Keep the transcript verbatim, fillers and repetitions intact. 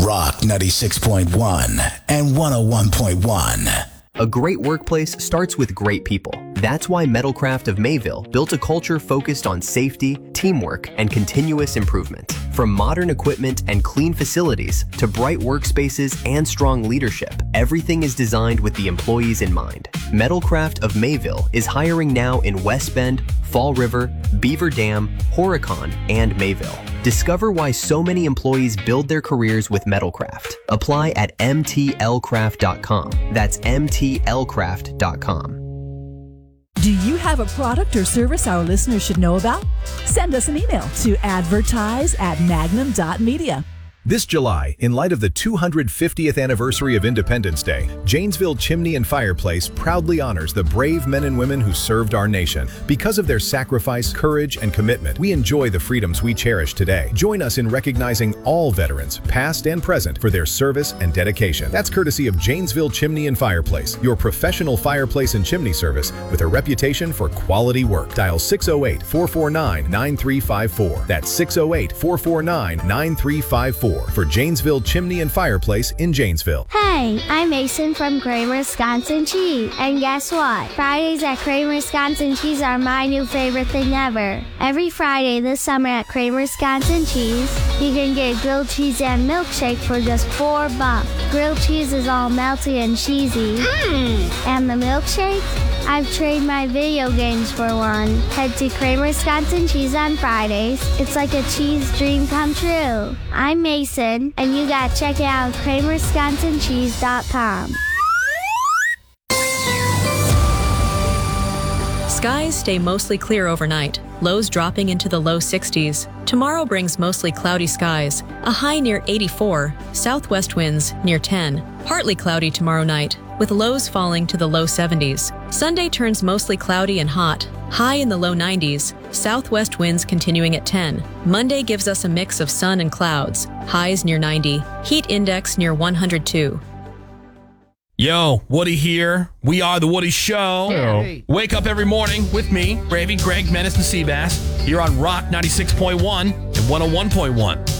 Rock ninety-six point one and one oh one point one. A great workplace starts with great people. That's why Metalcraft of Mayville built a culture focused on safety, teamwork, and continuous improvement. From modern equipment and clean facilities to bright workspaces and strong leadership, everything is designed with the employees in mind. Metalcraft of Mayville is hiring now in West Bend, Fall River, Beaver Dam, Horicon, and Mayville. Discover why so many employees build their careers with Metalcraft. Apply at m t l craft dot com. That's m t l craft dot com. Do you have a product or service our listeners should know about? Send us an email to advertise at magnum dot media. This July, in light of the two hundred fiftieth anniversary of Independence Day, Janesville Chimney and Fireplace proudly honors the brave men and women who served our nation. Because of their sacrifice, courage, and commitment, we enjoy the freedoms we cherish today. Join us in recognizing all veterans, past and present, for their service and dedication. That's courtesy of Janesville Chimney and Fireplace, your professional fireplace and chimney service with a reputation for quality work. Dial six oh eight, four four nine, nine three five four. That's six oh eight, four four nine, nine three five four. For Janesville Chimney and Fireplace in Janesville. Hey, I'm Mason from Kramer Wisconsin Cheese. And guess what? Fridays at Kramer Wisconsin Cheese are my new favorite thing ever. Every Friday this summer at Kramer Wisconsin Cheese, you can get grilled cheese and milkshake for just four bucks. Grilled cheese is all melty and cheesy. Mmm. And the milkshake? I've traded my video games for one. Head to Kramer Wisconsin Cheese on Fridays. It's like a cheese dream come true. I'm Mason, and you gotta check it out at kramer wisconsin cheese dot com. Skies stay mostly clear overnight, lows dropping into the low sixties. Tomorrow brings mostly cloudy skies, a high near eighty-four, southwest winds near ten. Partly cloudy tomorrow night, with lows falling to the low seventies. Sunday turns mostly cloudy and hot, high in the low nineties, southwest winds continuing at ten. Monday gives us a mix of sun and clouds, highs near ninety, heat index near one hundred two. Yo, Woody here. We are The Woody Show. Hey. Wake up every morning with me, Gravy, Greg, Menace, and Seabass, here on Rock ninety-six point one and one oh one point one.